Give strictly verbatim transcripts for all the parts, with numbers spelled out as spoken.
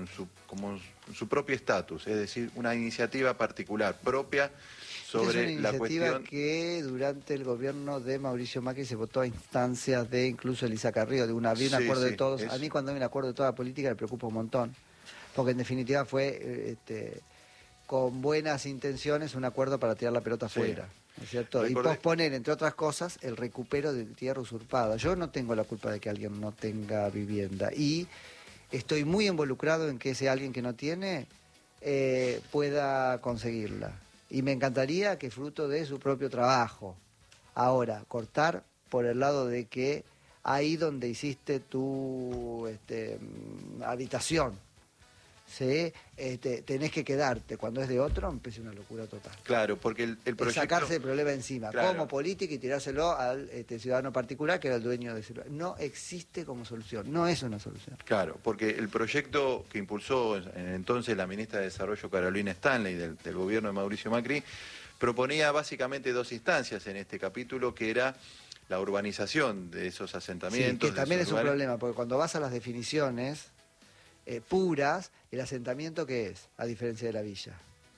su, como su propio estatus, es decir, una iniciativa particular, propia, sobre es una la cuestión que durante el gobierno de Mauricio Macri se votó a instancias de incluso Elisa Carrillo, de una, había un Sí, acuerdo sí, de todos. es... A mí cuando hay un acuerdo de toda la política me preocupa un montón, porque en definitiva fue eh, este, con buenas intenciones un acuerdo para tirar la pelota Sí. afuera, ¿no es cierto? Recordé... Y posponer, entre otras cosas, el recupero de tierra usurpada. Yo no tengo la culpa de que alguien no tenga vivienda y estoy muy involucrado en que ese alguien que no tiene eh, pueda conseguirla. Y me encantaría que fruto de su propio trabajo. Ahora, cortar por el lado de que ahí donde hiciste tu este, habitación, ¿sí? Este, tenés que quedarte. Cuando es de otro, empieza una locura total. Claro, porque el, el proyecto... Es sacarse el problema encima, claro, como política, y tirárselo al este, ciudadano particular que era el dueño de ese lugar. No existe como solución, no es una solución. Claro, porque el proyecto que impulsó en entonces la ministra de Desarrollo Carolina Stanley del, del gobierno de Mauricio Macri proponía básicamente dos instancias en este capítulo, que era la urbanización de esos asentamientos. Sí, que también es lugares. un problema, porque cuando vas a las definiciones eh, puras, el asentamiento, ¿qué es? A diferencia de la villa.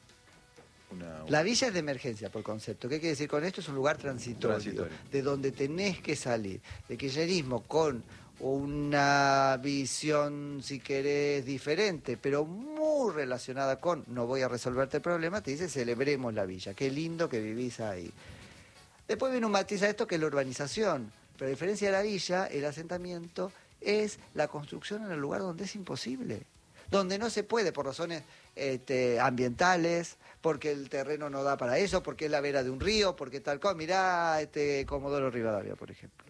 Una, una... La villa es de emergencia, por concepto. ¿Qué quiere decir con esto? Es un lugar transitorio, transitorio. de donde tenés que salir. El kirchnerismo con una visión, si querés, diferente, pero muy relacionada con no voy a resolverte el problema, te dice celebremos la villa, qué lindo que vivís ahí. Después viene un matiz a esto que es la urbanización, pero a diferencia de la villa, el asentamiento es la construcción en el lugar donde es imposible, donde no se puede por razones este, ambientales, porque el terreno no da para eso, porque es la vera de un río, porque tal cosa. Mirá este Comodoro Rivadavia, por ejemplo.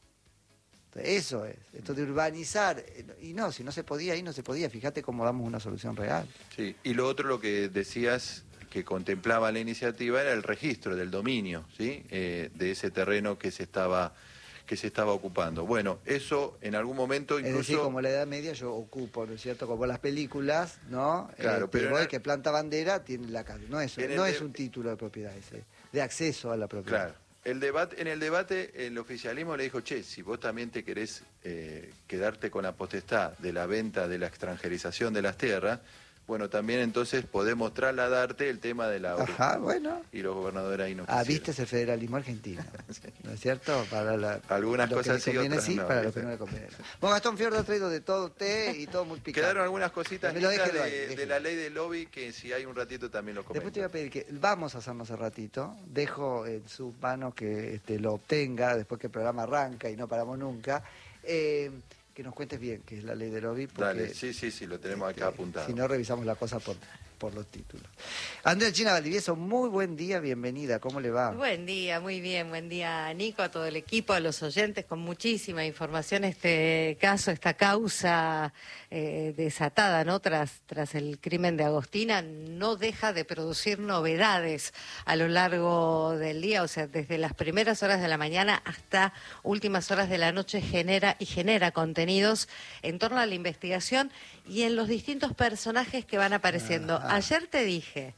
Eso es, esto de urbanizar, y no, si no se podía ahí, no se podía, fíjate cómo damos una solución real. Sí, y lo otro, lo que decías, que contemplaba la iniciativa, era el registro del dominio, ¿sí? Eh, de ese terreno que se estaba que se estaba ocupando. Bueno, eso en algún momento incluso... Es decir, como la Edad Media yo ocupo, ¿no es cierto? Como las películas, ¿no? Claro, este, pero... el el... que planta bandera tiene la casa. No es, no de... es un título de propiedad ese, de acceso a la propiedad. Claro. El debate, en el debate, el oficialismo le dijo, che, si vos también te querés eh, quedarte con la potestad de la venta, de la extranjerización de las tierras, bueno, también entonces podemos trasladarte el tema de la... Ajá, bueno. Y los gobernadores ahí no Ah, quisieron. viste, es el federalismo argentino, sí. ¿No es cierto? Para la, algunas lo cosas que le conviene, sí, otras sí, no. para lo que no le conviene. Bueno, Gastón Fiordo ha traído de todo té y todo muy picante. Quedaron algunas cositas lindas de, ahí, de la ley del lobby que si hay un ratito también lo comento. Después te voy a pedir que vamos a hacernos el ratito, dejo en sus manos que este, lo obtenga después que el programa arranca y no paramos nunca. Eh, que nos cuentes bien qué es la ley del lobby. Porque, dale, sí, sí, sí, lo tenemos este, acá apuntado. Si no, revisamos la cosa por, por los títulos. Andrea China Valdivieso, muy buen día, bienvenida, ¿cómo le va? Buen día, muy bien, buen día Nico, a todo el equipo, a los oyentes, con muchísima información. Este caso, esta causa eh, desatada, ¿no? Tras, tras el crimen de Agostina, no deja de producir novedades a lo largo del día, o sea, desde las primeras horas de la mañana hasta últimas horas de la noche genera y genera contenidos en torno a la investigación y en los distintos personajes que van apareciendo. Ajá. Ayer te dije,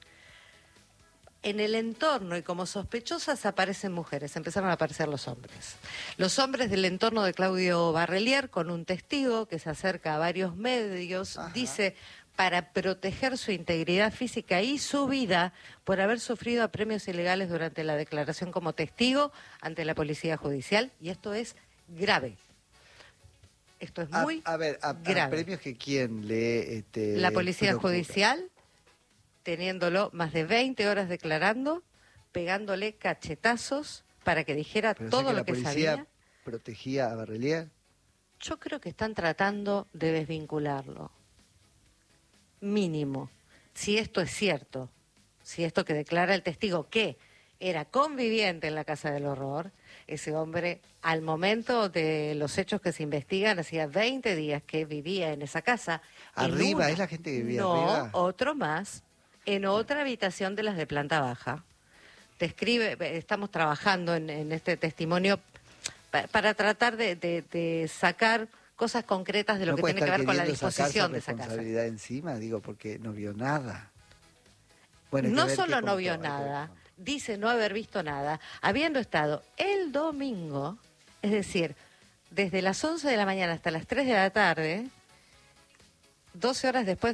en el entorno y como sospechosas aparecen mujeres, empezaron a aparecer los hombres. Los hombres del entorno de Claudio Barrelier, con un testigo que se acerca a varios medios, Ajá. dice, para proteger su integridad física y su vida por haber sufrido apremios ilegales durante la declaración como testigo ante la policía judicial, y esto es grave. Esto es muy a, a ver, a, grave. A premios que quién le... Este, la policía procura. judicial, teniéndolo más de veinte horas declarando, pegándole cachetazos para que dijera Pero todo que lo que sabía. ¿La policía protegía a Barrelier? Yo creo que están tratando de desvincularlo. Mínimo. Si esto es cierto, si esto que declara el testigo que era conviviente en la Casa del Horror, ese hombre, al momento de los hechos que se investigan, hacía veinte días que vivía en esa casa. ¿Arriba? Una, ¿Es la gente que vivía no, arriba? No, otro más, en otra habitación de las de planta baja. Describe, estamos trabajando en, en este testimonio pa, para tratar de, de, de sacar cosas concretas de lo no que tiene que ver con la disposición de esa casa. Responsabilidad encima, digo, porque no vio nada. Bueno, no solo no vio nada, dice no haber visto nada, habiendo estado el domingo, es decir, desde las once de la mañana hasta las tres de la tarde, doce horas después